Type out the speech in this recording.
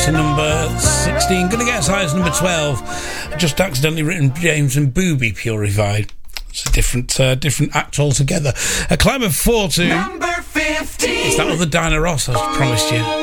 to number 16. Gonna get as high as number 12. Just accidentally written James and Booby Purified. It's a different act altogether. A climb of 4 to number 15. It's that other Diana Ross I promised you.